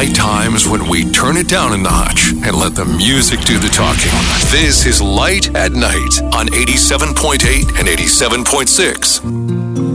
night times when we turn it down a notch and let the music do the talking. This is Light at Night on 87.8 and 87.6.